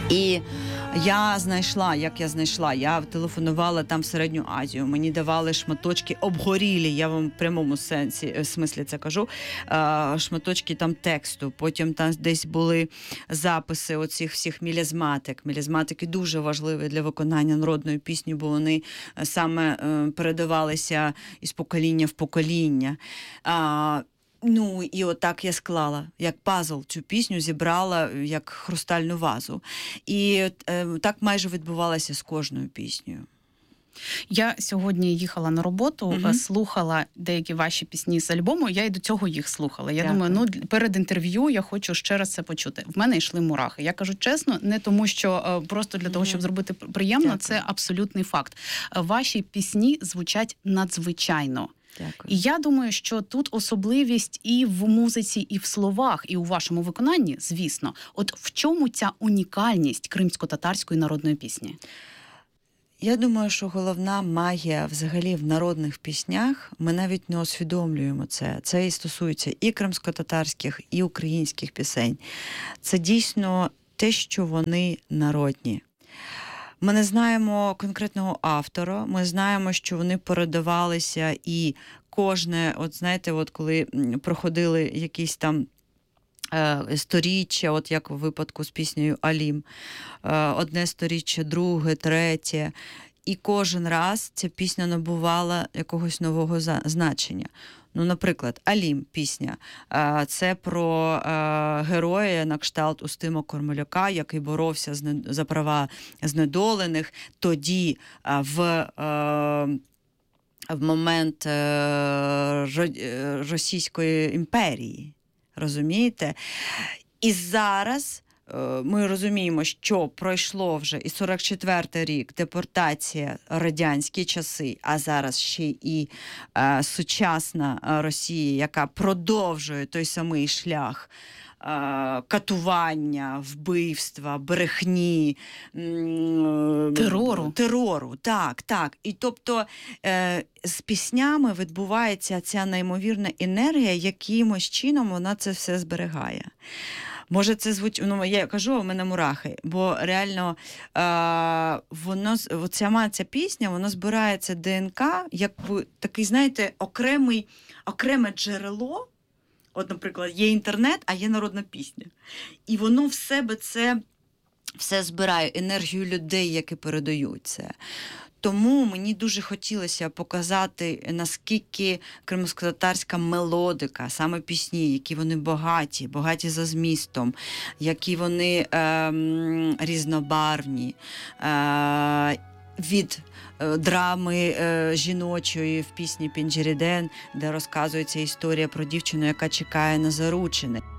І я знайшла, я телефонувала там в Середню Азію, мені давали шматочки обгорілі, я вам в прямому смислі це кажу, шматочки там тексту, потім там десь були записи оцих всіх мелізматик. Мелізматики дуже важливі для виконання народної пісні, бо вони саме передавалися із покоління в покоління. Ну, і отак я склала, як пазл, цю пісню зібрала, як хрустальну вазу. І так майже відбувалося з кожною піснею. Я сьогодні їхала на роботу, слухала деякі ваші пісні з альбому, я і до цього їх слухала. Я думаю, перед інтерв'ю я хочу ще раз це почути. В мене йшли мурахи. Я кажу чесно, не тому, що просто для того, щоб зробити приємно, це абсолютний факт. Ваші пісні звучать надзвичайно. Дякую. І я думаю, що тут особливість і в музиці, і в словах, і у вашому виконанні, звісно. От в чому ця унікальність кримсько-татарської народної пісні? Я думаю, що головна магія взагалі в народних піснях, ми навіть не усвідомлюємо це. Це і стосується і кримсько-татарських, і українських пісень. Це дійсно те, що вони народні. Ми не знаємо конкретного автора, ми знаємо, що вони передавалися і кожне, от знаєте, от коли проходили якісь там сторіччя, от як у випадку з піснею «Алім», одне сторіччя, друге, третє, і кожен раз ця пісня набувала якогось нового значення. Ну, наприклад, «Алім» пісня – це про героя на кшталт Устима Кормоляка, який боровся за права знедолених. Тоді в момент Російської імперії. Розумієте? І зараз ми розуміємо, що пройшло вже і 44-й рік, депортація, радянські часи, а зараз ще і сучасна Росія, яка продовжує той самий шлях катування, вбивства, брехні, терору. Так. І тобто з піснями відбувається ця неймовірна енергія, якимось чином вона це все зберігає. Може, це звучить, ну, я кажу, у мене мурахи, бо реально ця пісня, вона збирається ДНК, якби такий, знаєте, окреме джерело. От, наприклад, є інтернет, а є народна пісня. І воно в себе це все збирає, енергію людей, які передають це. Тому мені дуже хотілося показати, наскільки кримськотатарська мелодика, саме пісні, які вони багаті за змістом, які вони різнобарвні, від драми жіночої в пісні «Пінджеріден», де розказується історія про дівчину, яка чекає на заручини.